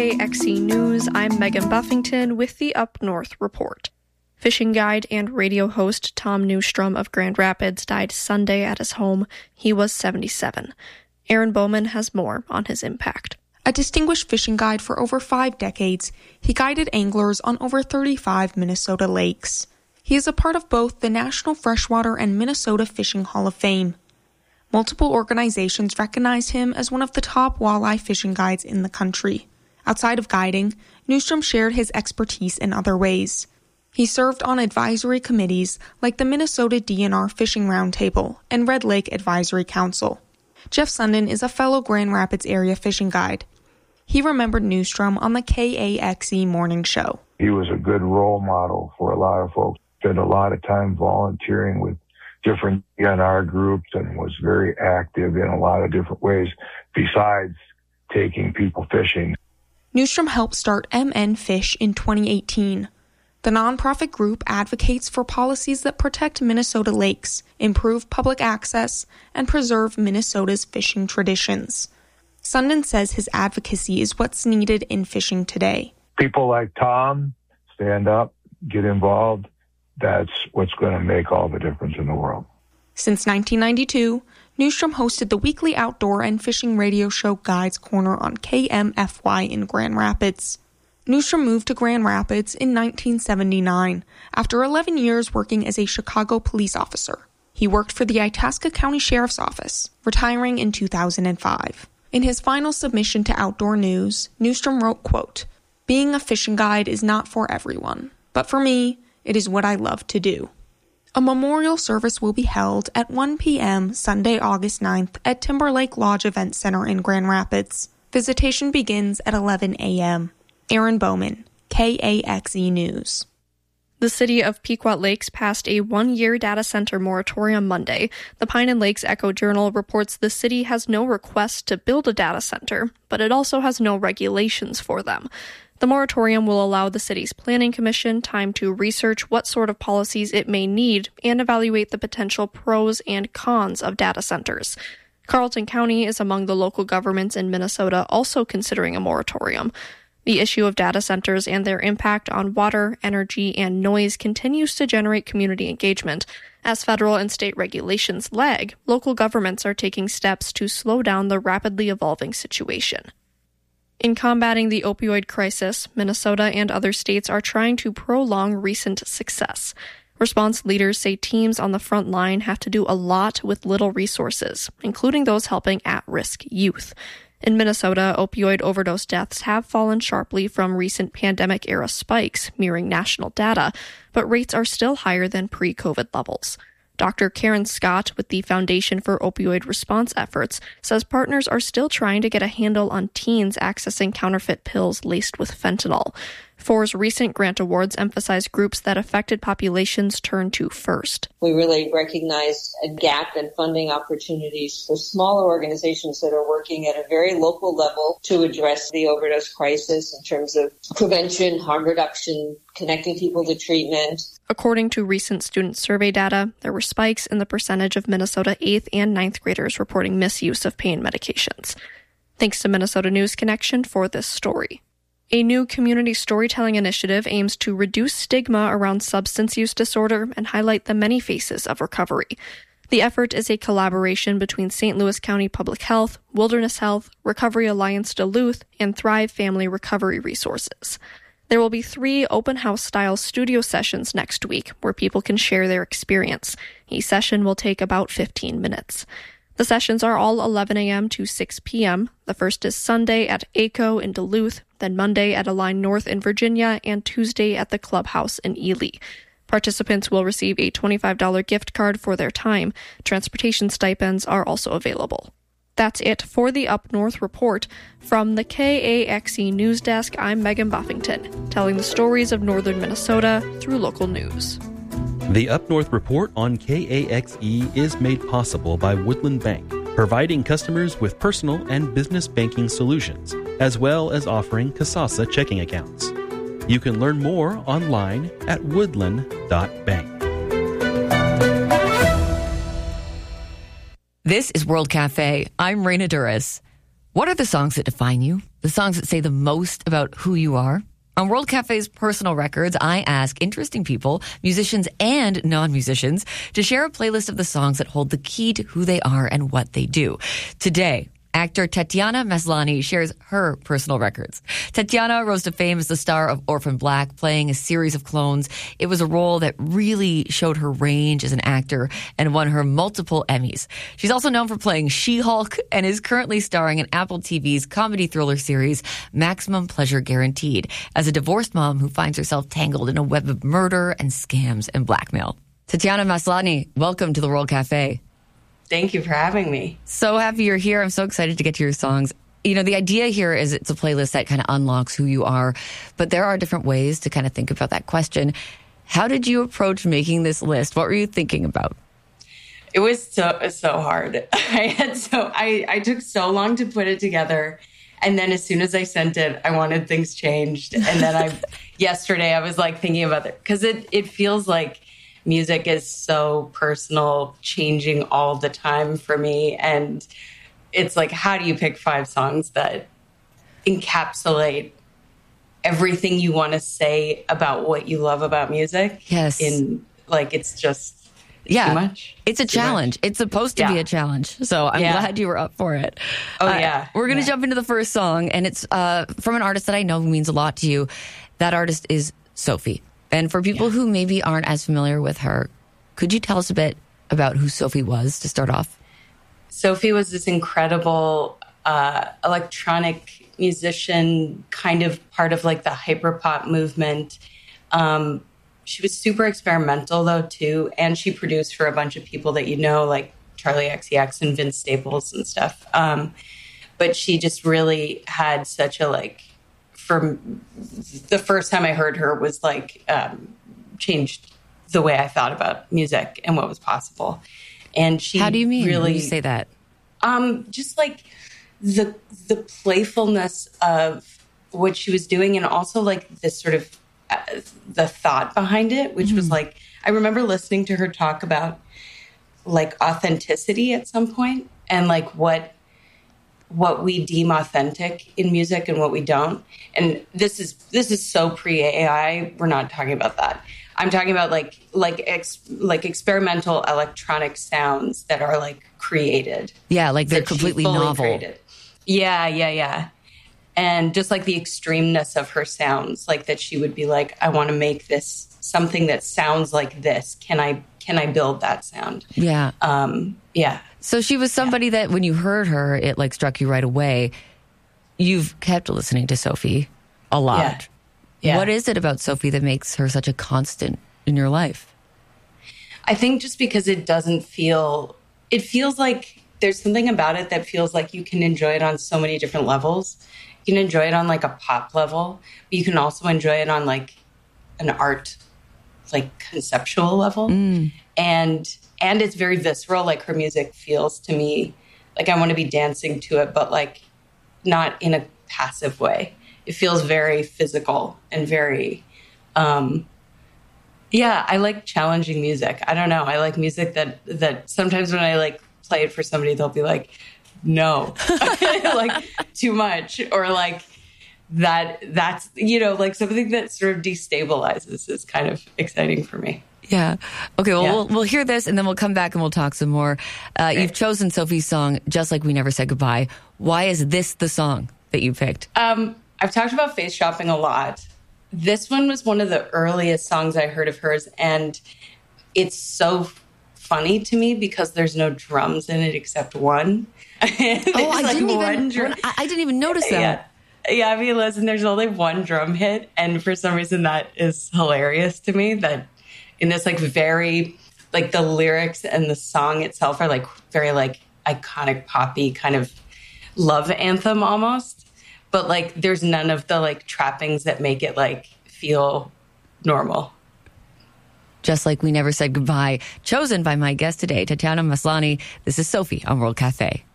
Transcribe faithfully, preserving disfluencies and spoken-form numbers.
K A X E News, I'm Megan Buffington with the Up North Report. Fishing guide and radio host Tom Newstrom of Grand Rapids died Sunday at his home. He was seventy-seven. Aaron Bowman has more on his impact. A distinguished fishing guide for over five decades, he guided anglers on over thirty-five Minnesota lakes. He is a part of both the National Freshwater and Minnesota Fishing Hall of Fame. Multiple organizations recognize him as one of the top walleye fishing guides in the country. Outside of guiding, Newstrom shared his expertise in other ways. He served on advisory committees like the Minnesota D N R Fishing Roundtable and Red Lake Advisory Council. Jeff Sundin is a fellow Grand Rapids area fishing guide. He remembered Newstrom on the K A X E morning show. He was a good role model for a lot of folks. Spent a lot of time volunteering with different D N R groups and was very active in a lot of different ways besides taking people fishing. Newstrom helped start M N Fish in twenty eighteen. The nonprofit group advocates for policies that protect Minnesota lakes, improve public access, and preserve Minnesota's fishing traditions. Sundin says his advocacy is what's needed in fishing today. People like Tom stand up, get involved. That's what's going to make all the difference in the world. Since nineteen ninety-two, Newstrom hosted the weekly outdoor and fishing radio show Guides Corner on K M F Y in Grand Rapids. Newstrom moved to Grand Rapids in nineteen seventy-nine after eleven years working as a Chicago police officer. He worked for the Itasca County Sheriff's Office, retiring in two thousand five. In his final submission to Outdoor News, Newstrom wrote, quote, "Being a fishing guide is not for everyone, but for me, it is what I love to do." A memorial service will be held at one p.m. Sunday, August ninth at Timberlake Lodge Event Center in Grand Rapids. Visitation begins at eleven a.m. Aaron Bowman, K A X E News. The city of Pequot Lakes passed a one-year data center moratorium Monday. The Pine and Lakes Echo-Journal reports the city has no request to build a data center, but it also has no regulations for them. The moratorium will allow the city's planning commission time to research what sort of policies it may need and evaluate the potential pros and cons of data centers. Carleton County is among the local governments in Minnesota also considering a moratorium. The issue of data centers and their impact on water, energy, and noise continues to generate community engagement. As federal and state regulations lag, local governments are taking steps to slow down the rapidly evolving situation. In combating the opioid crisis, Minnesota and other states are trying to prolong recent success. Response leaders say teams on the front line have to do a lot with little resources, including those helping at-risk youth. In Minnesota, opioid overdose deaths have fallen sharply from recent pandemic-era spikes, mirroring national data, but rates are still higher than pre-COVID levels. Doctor Karen Scott with the Foundation for Opioid Response Efforts says partners are still trying to get a handle on teens accessing counterfeit pills laced with fentanyl. F O R's recent grant awards emphasize groups that affected populations turn to first. We really recognized a gap in funding opportunities for smaller organizations that are working at a very local level to address the overdose crisis in terms of prevention, harm reduction, connecting people to treatment. According to recent student survey data, there were spikes in the percentage of Minnesota eighth and ninth graders reporting misuse of pain medications. Thanks to Minnesota News Connection for this story. A new community storytelling initiative aims to reduce stigma around substance use disorder and highlight the many faces of recovery. The effort is a collaboration between Saint Louis County Public Health, Wilderness Health, Recovery Alliance Duluth, and Thrive Family Recovery Resources. There will be three open house-style studio sessions next week where people can share their experience. Each session will take about fifteen minutes. The sessions are all eleven a.m. to six p.m. The first is Sunday at A C O in Duluth, then Monday at Align North in Virginia, and Tuesday at the Clubhouse in Ely. Participants will receive a twenty-five dollars gift card for their time. Transportation stipends are also available. That's it for the Up North Report. From the K A X E News Desk, I'm Megan Buffington, telling the stories of northern Minnesota through local news. The Up North Report on K A X E is made possible by Woodland Bank, providing customers with personal and business banking solutions, as well as offering Kasasa checking accounts. You can learn more online at woodland dot bank. This is World Cafe. I'm Raina Duras. What are the songs that define you? The songs that say the most about who you are? On World Cafe's Personal Records, I ask interesting people, musicians and non-musicians, to share a playlist of the songs that hold the key to who they are and what they do. Today, actor Tatiana Maslany shares her personal records. Tatiana rose to fame as the star of Orphan Black, playing a series of clones. It was a role that really showed her range as an actor and won her multiple Emmys. She's also known for playing She-Hulk and is currently starring in Apple T V's comedy thriller series Maximum Pleasure Guaranteed as a divorced mom who finds herself tangled in a web of murder and scams and blackmail. Tatiana Maslany, welcome to the World Cafe. Thank you for having me. So happy you're here. I'm so excited to get to your songs. You know, the idea here is it's a playlist that kind of unlocks who you are, but there are different ways to kind of think about that question. How did you approach making this list? What were you thinking about? It was so so hard. I had so I, I took so long to put it together. And then as soon as I sent it, I wanted things changed. And then I yesterday I was like thinking about it because it, it feels like music is so personal, changing all the time for me. And it's like, how do you pick five songs that encapsulate everything you want to say about what you love about music? Yes. In like, it's just yeah. too much. It's a too challenge. Much. It's supposed to yeah. be a challenge. So I'm yeah. glad you were up for it. Oh, uh, yeah. We're going to yeah. jump into the first song, and it's uh, from an artist that I know means a lot to you. That artist is Sophie. And for people yeah. who maybe aren't as familiar with her, could you tell us a bit about who Sophie was to start off? Sophie was this incredible uh, electronic musician, kind of part of like the hyperpop movement. Um, she was super experimental though too, and she produced for a bunch of people that you know, like Charlie X C X and Vince Staples and stuff. Um, but she just really had such a like. For the first time I heard her was like um, changed the way I thought about music and what was possible. And she how do you mean really when you say that? Um, just like the the playfulness of what she was doing, and also like this sort of uh, the thought behind it, which mm-hmm. was like I remember listening to her talk about like authenticity at some point, and like what. what we deem authentic in music and what we don't. And this is this is so pre-A I. We're not talking about that. I'm talking about like like ex, like experimental electronic sounds that are like created. Yeah, like they're completely novel. Created. Yeah, yeah, yeah. And just like the extremeness of her sounds, like that she would be like, I want to make this something that sounds like this. Can I can I build that sound? Yeah. Um, yeah. So she was somebody yeah. that when you heard her, it like struck you right away. You've kept listening to Sophie a lot. Yeah. Yeah. What is it about Sophie that makes her such a constant in your life? I think just because it doesn't feel, it feels like there's something about it that feels like you can enjoy it on so many different levels. You can enjoy it on like a pop level, but you can also enjoy it on like an art, like conceptual level. Mm. And And it's very visceral, like her music feels to me like I want to be dancing to it, but like not in a passive way. It feels very physical and very, um, yeah, I like challenging music. I don't know. I like music that, that sometimes when I like play it for somebody, they'll be like, no, like too much, or like that, that's, you know, like something that sort of destabilizes is kind of exciting for me. Yeah. Okay, well, yeah. we'll we'll hear this, and then we'll come back and we'll talk some more. Uh, okay. You've chosen Sophie's song, Just Like We Never Said Goodbye. Why is this the song that you picked? Um, I've talked about Face Shopping a lot. This one was one of the earliest songs I heard of hers, and it's so funny to me because there's no drums in it except one. oh, I, like didn't even, drum- I, I didn't even notice that. Yeah. Yeah, I mean, listen, there's only one drum hit, and for some reason that is hilarious to me, that in this like very, like the lyrics and the song itself are like very like iconic poppy kind of love anthem almost. But like there's none of the like trappings that make it like feel normal. Just Like We Never Said Goodbye, chosen by my guest today, Tatiana Maslany. This is Sophie on World Cafe.